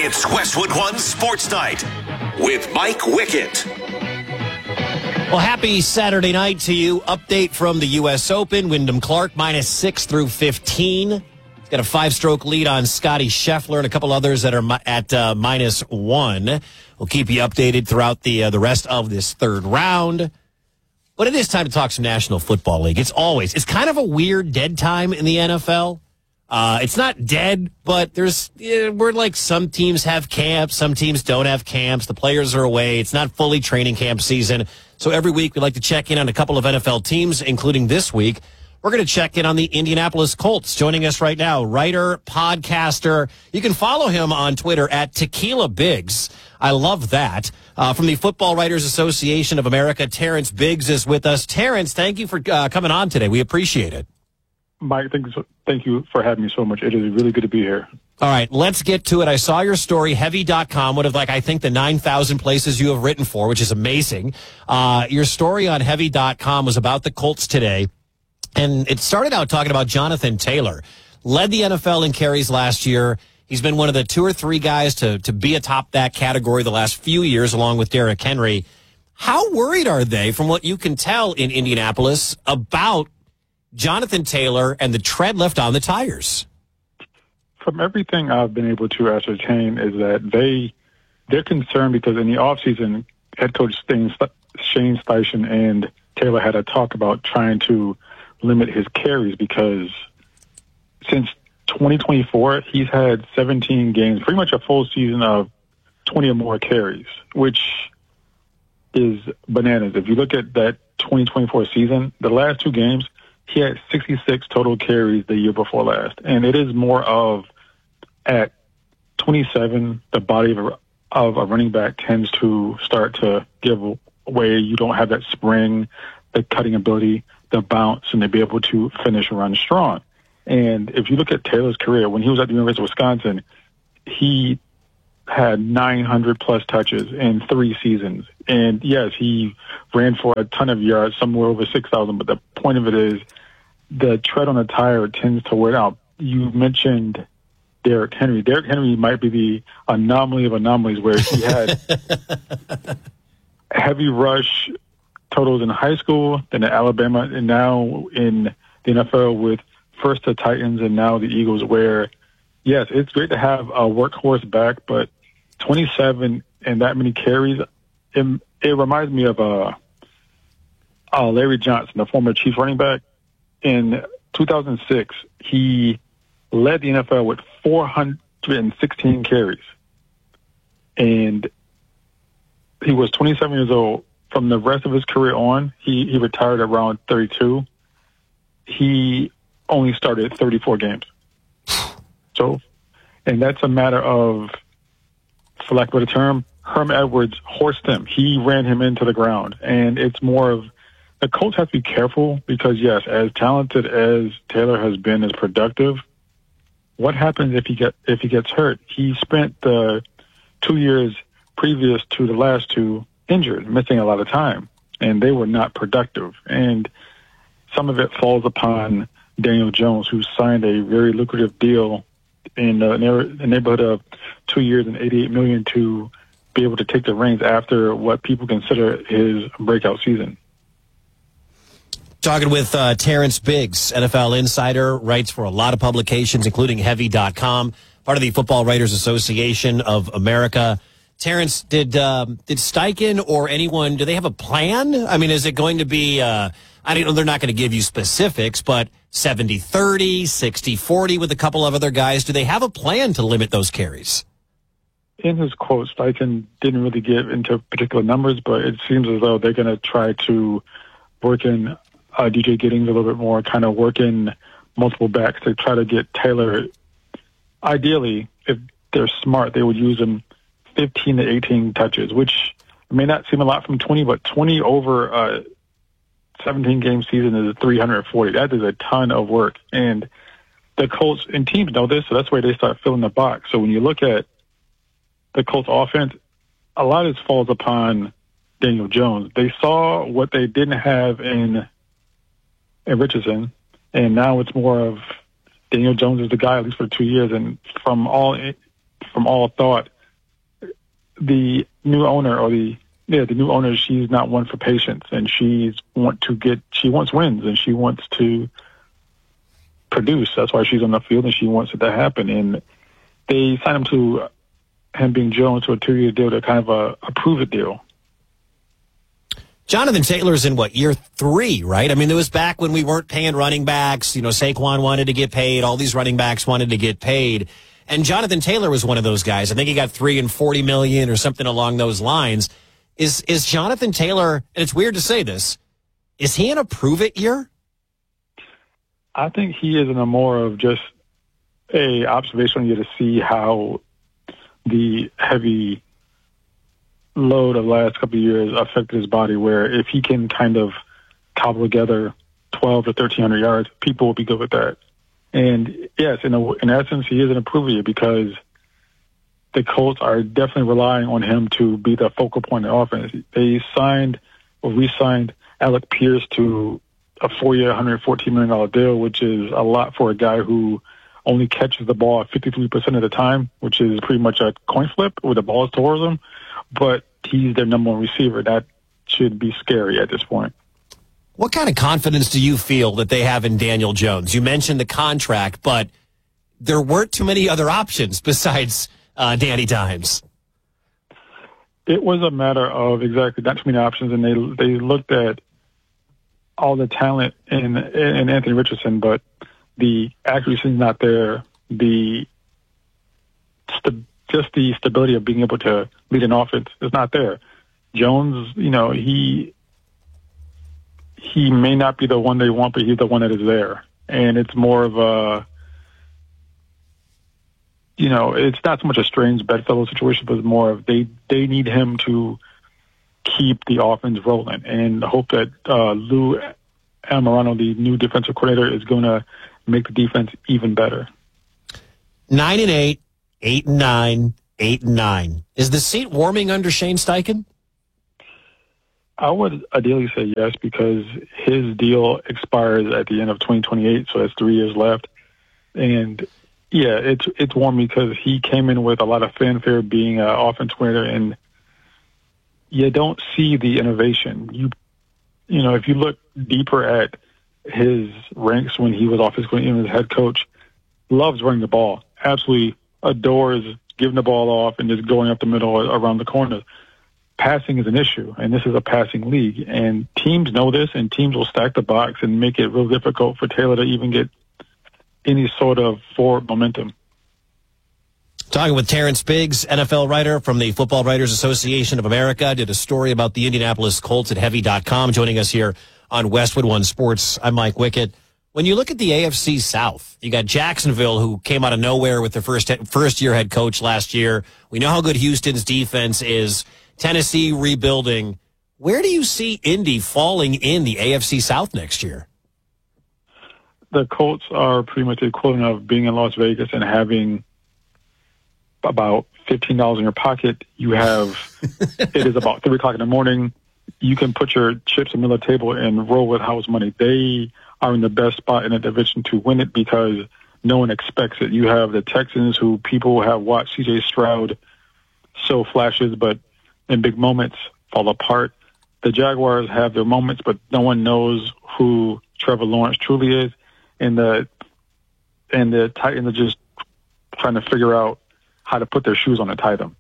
It's Westwood One Sports Night with Mike Wickett. Well, happy Saturday night to you. Update from the U.S. Open. Wyndham Clark -6 through 15. He's got a 5-stroke lead on Scotty Scheffler and a couple others that are at -1. We'll keep you updated throughout the rest of this third round. But it is time to talk some National Football League. It's kind of a weird dead time in the NFL. It's not dead, but we're like some teams have camps, some teams don't have camps. The players are away. It's not fully training camp season. So every week we like to check in on a couple of NFL teams, including this week. We're going to check in on the Indianapolis Colts. Joining us right now, writer, podcaster. You can follow him on Twitter at Tequila Biggs. I love that. From the Football Writers Association of America, Terrence Biggs is with us. Terrence, thank you for coming on today. We appreciate it. Mike, thank you for having me so much. It is really good to be here. All right, let's get to it. I saw your story, Heavy.com, one of I think the 9,000 places you have written for, which is amazing. Your story on Heavy.com was about the Colts today, and it started out talking about Jonathan Taylor. Led the NFL in carries last year. He's been one of the 2 or 3 guys to be atop that category the last few years, along with Derrick Henry. How worried are they, from what you can tell in Indianapolis, about Jonathan Taylor and the tread left on the tires? From everything I've been able to ascertain is that they're concerned because in the offseason, head coach Shane Steichen and Taylor had a talk about trying to limit his carries because since 2024, he's had 17 games, pretty much a full season of 20 or more carries, which is bananas. If you look at that 2024 season, the last 2 games, he had 66 total carries the year before last. And it is more of, at 27, the body of a running back tends to start to give away. You don't have that spring, the cutting ability, the bounce, and to be able to finish and run strong. And if you look at Taylor's career, when he was at the University of Wisconsin, he had 900-plus touches in 3 seasons. And, yes, he ran for a ton of yards, somewhere over 6,000. But the point of it is the tread on the tire tends to wear out. You mentioned Derrick Henry. Derrick Henry might be the anomaly of anomalies where he had heavy rush totals in high school, then at Alabama, and now in the NFL with first the Titans and now the Eagles, where, yes, it's great to have a workhorse back, but 27 and that many carries, it reminds me of Larry Johnson, the former Chiefs running back. In 2006, he led the NFL with 416 carries. And he was 27 years old. From the rest of his career on, he retired around 32. He only started 34 games. So, and that's a matter of, for lack of a better term, Herm Edwards horsed him. He ran him into the ground. And it's more of, the Colts have to be careful because, yes, as talented as Taylor has been, as productive, what happens if he gets hurt? He spent the 2 years previous to the last 2 injured, missing a lot of time, and they were not productive. And some of it falls upon Daniel Jones, who signed a very lucrative deal in the neighborhood of 2 years and $88 million to be able to take the reins after what people consider his breakout season. Talking with Terrence Biggs, NFL insider, writes for a lot of publications, including Heavy.com, part of the Football Writers Association of America. Terrence, did Steichen or anyone, do they have a plan? I mean, is it going to be, I don't know, they're not going to give you specifics, but 70-30, 60-40 with a couple of other guys. Do they have a plan to limit those carries? In his quote, Steichen didn't really get into particular numbers, but it seems as though they're going to try to work in DJ Giddings a little bit more, kind of work in multiple backs to try to get Taylor. Ideally, if they're smart, they would use him 15 to 18 touches, which may not seem a lot from 20, but 20 over a 17-game season is 340. That is a ton of work. And the Colts and teams know this, so that's where they start filling the box. So when you look at the Colts offense, a lot of this falls upon Daniel Jones. They saw what they didn't have in Richardson, and now it's more of Daniel Jones is the guy, at least for 2 years. And from all thought, the new owner the new owner, she's not one for patience, and she wants wins, and she wants to produce. That's why she's on the field, and she wants it to happen. And they signed him to him being Jones to a 2-year deal, to kind of a prove-it deal. Jonathan Taylor's in year 3, right? I mean, it was back when we weren't paying running backs. Saquon wanted to get paid. All these running backs wanted to get paid. And Jonathan Taylor was one of those guys. I think he got $3 and $40 million or something along those lines. Is Jonathan Taylor, and it's weird to say this, is he in a prove-it year? I think he is in a more of just a observational year to see how the heavy load of the last couple of years affected his body, where if he can kind of cobble together 12 to 1,300 yards, people will be good with that. And yes, in essence, he is an improver year, because the Colts are definitely relying on him to be the focal point of the offense. They re-signed Alec Pierce to a 4-year, $114 million deal, which is a lot for a guy who only catches the ball 53% of the time, which is pretty much a coin flip where the ball is towards him. But he's their number one receiver. That should be scary at this point. What kind of confidence do you feel that they have in Daniel Jones? You mentioned the contract, but there weren't too many other options besides Danny Dimes. It was a matter of exactly not too many options, and they looked at all the talent in Anthony Richardson, but the accuracy is not there. Just the stability of being able to lead an offense is not there. Jones, he may not be the one they want, but he's the one that is there. And it's more of a, it's not so much a strange bedfellow situation, but it's more of they need him to keep the offense rolling, and hope that Lou Anarumo, the new defensive coordinator, is going to make the defense even better. 9-8, 8-9, 8-9. Is the seat warming under Shane Steichen? I would ideally say yes, because his deal expires at the end of 2028, so that's 3 years left. And yeah, it's warm because he came in with a lot of fanfare being an offense coordinator, and you don't see the innovation. If you look deeper at his ranks when he was offensive coordinator and his head coach, loves running the ball, absolutely adores giving the ball off and just going up the middle around the corner. Passing is an issue, and this is a passing league, and teams know this, and teams will stack the box and make it real difficult for Taylor to even get any sort of forward momentum. Talking with Terrence Biggs, NFL writer from the Football Writers Association of America, did a story about the Indianapolis Colts at Heavy.com, joining us here on Westwood One Sports. I'm Mike Wickett. When you look at the AFC South, you got Jacksonville, who came out of nowhere with their first-year head coach last year. We know how good Houston's defense is. Tennessee rebuilding. Where do you see Indy falling in the AFC South next year? The Colts are pretty much the equivalent of being in Las Vegas and having about $15 in your pocket. You have, it is about 3 o'clock in the morning. You can put your chips in the middle of the table and roll with house money. They are in the best spot in the division to win it because no one expects it. You have the Texans, who people have watched C.J. Stroud show flashes, but in big moments fall apart. The Jaguars have their moments, but no one knows who Trevor Lawrence truly is. And the Titans are just trying to figure out how to put their shoes on and tie them.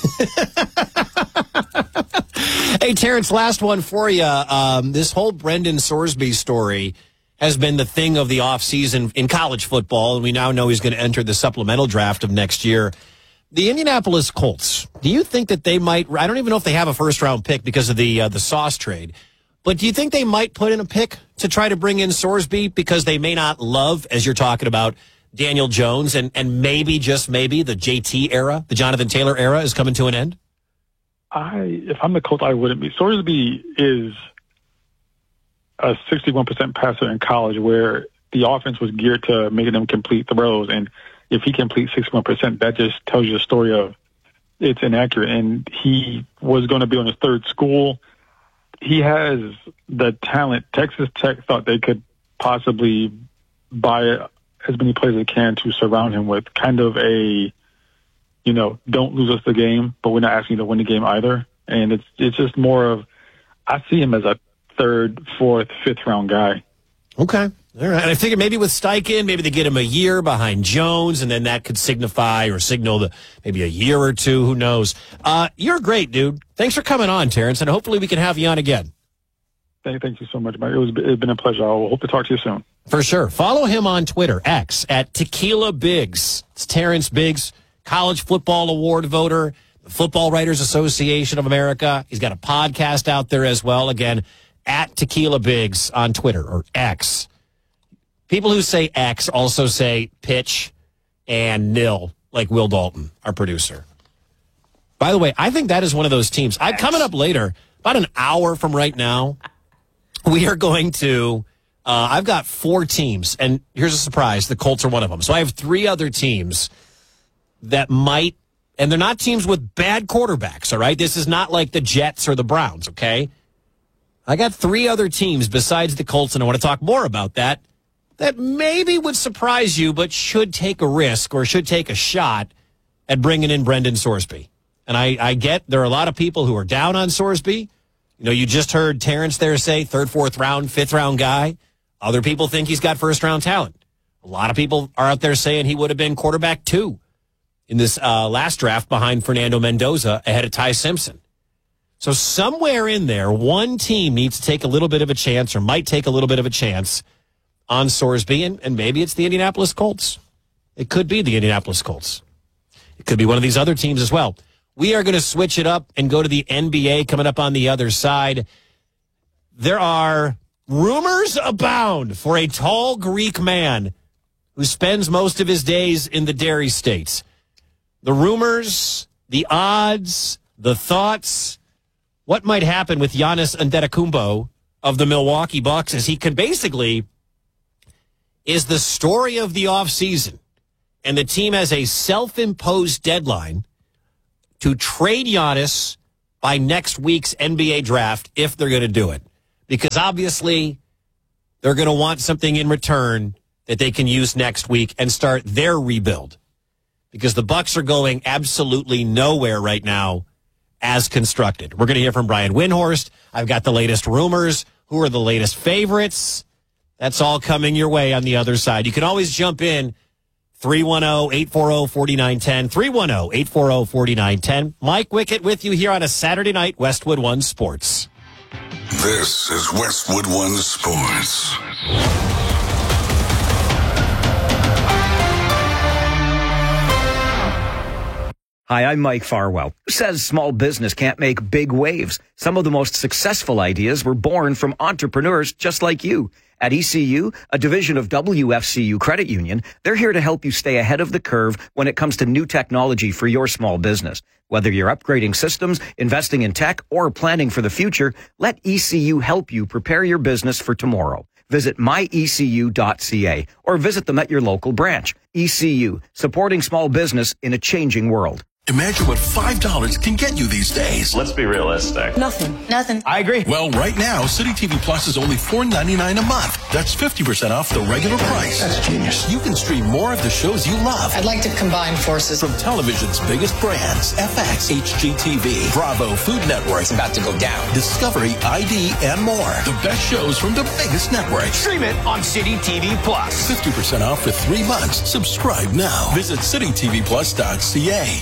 Hey, Terrence, last one for you. This whole Brendan Sorsby story has been the thing of the offseason in college football, and we now know he's going to enter the supplemental draft of next year. The Indianapolis Colts, do you think that they might, I don't even know if they have a first-round pick because of the Sauce trade, but do you think they might put in a pick to try to bring in Sorsby because they may not love, as you're talking about, Daniel Jones, and maybe, just maybe, the JT era, the Jonathan Taylor era is coming to an end? If I'm the Colts, I wouldn't be. Sorsby is a 61% passer in college, where the offense was geared to making them complete throws, and if he completes 61%, that just tells you the story of it's inaccurate. And he was going to be on his third school. He has the talent. Texas Tech thought they could possibly buy as many players as they can to surround him with, kind of a, don't lose us the game, but we're not asking you to win the game either. And it's just more of, I see him as a third, fourth, fifth round guy. Okay. All right. And I figured maybe with Steichen, maybe they get him a year behind Jones, and then that could signify or signal maybe a year or two. Who knows? You're great, dude. Thanks for coming on, Terrence, and hopefully we can have you on again. Thank you so much, Mike. It's been a pleasure. I hope to talk to you soon. For sure. Follow him on Twitter, X, at Tequila Biggs. It's Terrence Biggs, College Football Award voter, the Football Writers Association of America. He's got a podcast out there as well. Again, at Tequila Biggs on Twitter, or X. People who say X also say pitch and nil, like Will Dalton, our producer. By the way, I think that is one of those teams. Coming up later, about an hour from right now, we are going to, I've got 4 teams, and here's a surprise, the Colts are one of them. So I have 3 other teams that might, and they're not teams with bad quarterbacks, all right? This is not like the Jets or the Browns, okay? I got 3 other teams besides the Colts, and I want to talk more about that maybe would surprise you, but should take a risk or should take a shot at bringing in Brendan Sorsby. And I get there are a lot of people who are down on Sorsby. You just heard Terrence there say third, fourth round, fifth round guy. Other people think he's got first round talent. A lot of people are out there saying he would have been quarterback 2 in this last draft behind Fernando Mendoza ahead of Ty Simpson. So somewhere in there, one team needs to take a little bit of a chance or might take a little bit of a chance on Sorsby, and maybe it's the Indianapolis Colts. It could be the Indianapolis Colts. It could be one of these other teams as well. We are going to switch it up and go to the NBA coming up on the other side. There are rumors abound for a tall Greek man who spends most of his days in the dairy states. The rumors, the odds, the thoughts, what might happen with Giannis Antetokounmpo of the Milwaukee Bucks as he can basically is the story of the offseason. And the team has a self-imposed deadline to trade Giannis by next week's NBA draft if they're going to do it. Because obviously they're going to want something in return that they can use next week and start their rebuild. Because the Bucks are going absolutely nowhere right now as constructed. We're going to hear from Brian Windhorst. I've got the latest rumors. Who are the latest favorites? That's all coming your way on the other side. You can always jump in 310-840-4910, 310-840-4910. Mike Wickett with you here on a Saturday night, Westwood One Sports. This is Westwood One Sports. Hi, I'm Mike Farwell. Who says small business can't make big waves? Some of the most successful ideas were born from entrepreneurs just like you. At ECU, a division of WFCU Credit Union, they're here to help you stay ahead of the curve when it comes to new technology for your small business. Whether you're upgrading systems, investing in tech, or planning for the future, let ECU help you prepare your business for tomorrow. Visit myecu.ca or visit them at your local branch. ECU, supporting small business in a changing world. Imagine what $5 can get you these days. Let's be realistic. Nothing. I agree. Well, right now, City TV Plus is only $4.99 a month. That's 50% off the regular price. That's genius. You can stream more of the shows you love. I'd like to combine forces. From television's biggest brands, FX, HGTV, Bravo, Food Network. It's about to go down. Discovery, ID, and more. The best shows from the biggest networks. Stream it on City TV Plus. 50% off for 3 months. Subscribe now. Visit citytvplus.ca.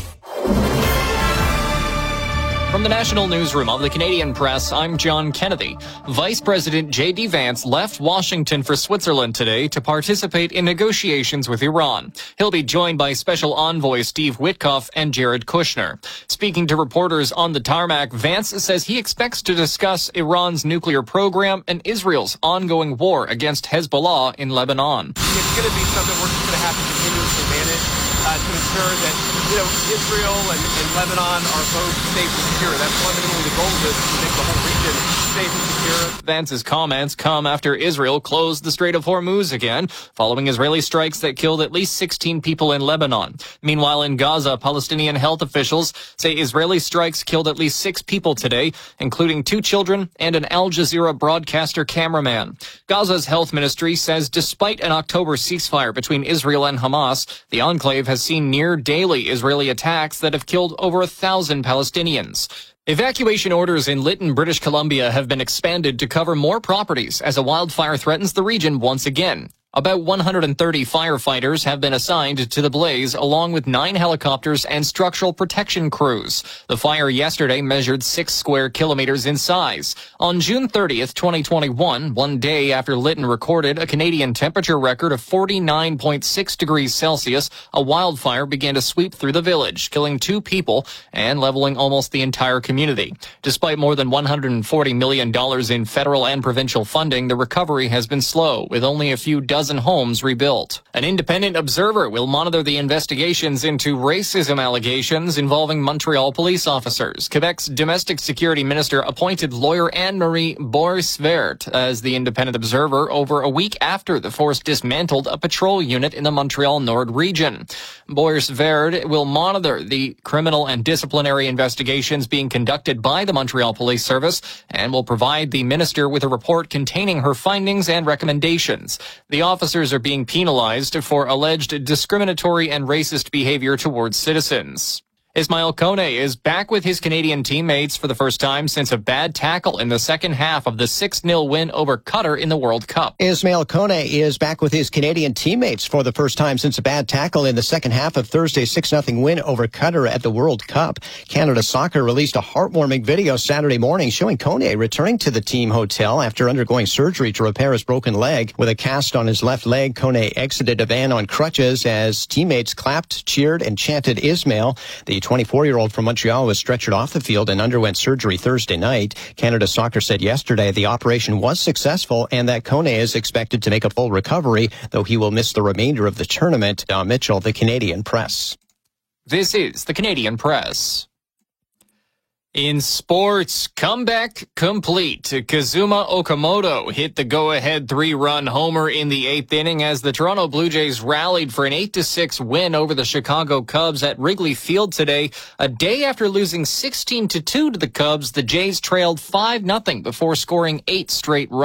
From the National Newsroom of the Canadian Press, I'm John Kennedy. Vice President J.D. Vance left Washington for Switzerland today to participate in negotiations with Iran. He'll be joined by Special Envoy Steve Witkoff and Jared Kushner. Speaking to reporters on the tarmac, Vance says he expects to discuss Iran's nuclear program and Israel's ongoing war against Hezbollah in Lebanon. It's going to be something we're going to have to continuously manage to ensure that, Israel and Lebanon are both safe and secure. That's fundamentally the goal of this, to make the whole region safe and secure. Vance's comments come after Israel closed the Strait of Hormuz again, following Israeli strikes that killed at least 16 people in Lebanon. Meanwhile, in Gaza, Palestinian health officials say Israeli strikes killed at least 6 people today, including 2 children and an Al Jazeera broadcaster cameraman. Gaza's health ministry says despite an October ceasefire between Israel and Hamas, the enclave has seen near daily Israeli attacks that have killed over 1,000 Palestinians. Evacuation orders in Lytton, British Columbia have been expanded to cover more properties as a wildfire threatens the region once again. About 130 firefighters have been assigned to the blaze, along with 9 helicopters and structural protection crews. The fire yesterday measured 6 square kilometers in size. On June 30th, 2021, one day after Lytton recorded a Canadian temperature record of 49.6 degrees Celsius, a wildfire began to sweep through the village, killing 2 people and leveling almost the entire community. Despite more than $140 million in federal and provincial funding, the recovery has been slow, with only a few dozen homes rebuilt. An independent observer will monitor the investigations into racism allegations involving Montreal police officers. Quebec's domestic security minister appointed lawyer Anne-Marie Boisvert as the independent observer over a week after the force dismantled a patrol unit in the Montreal Nord region. Boisvert will monitor the criminal and disciplinary investigations being conducted by the Montreal Police Service and will provide the minister with a report containing her findings and recommendations. The officers are being penalized for alleged discriminatory and racist behavior towards citizens. Ismail Kone is back with his Canadian teammates for the first time since a bad tackle in the second half of the 6-0 win over Qatar in the World Cup. Ismail Kone is back with his Canadian teammates for the first time since a bad tackle in the second half of Thursday's 6-0 win over Qatar at the World Cup. Canada Soccer released a heartwarming video Saturday morning showing Kone returning to the team hotel after undergoing surgery to repair his broken leg. With a cast on his left leg, Kone exited a van on crutches as teammates clapped, cheered, and chanted Ismail. The 24-year-old from Montreal was stretchered off the field and underwent surgery Thursday night. Canada Soccer said yesterday the operation was successful and that Kone is expected to make a full recovery, though he will miss the remainder of the tournament. Don Mitchell, the Canadian Press. This is the Canadian Press. In sports, comeback complete. Kazuma Okamoto hit the go-ahead 3-run homer in the 8th inning as the Toronto Blue Jays rallied for an 8-6 win over the Chicago Cubs at Wrigley Field today. A day after losing 16-2 to the Cubs, the Jays trailed 5-0 before scoring 8 straight runs.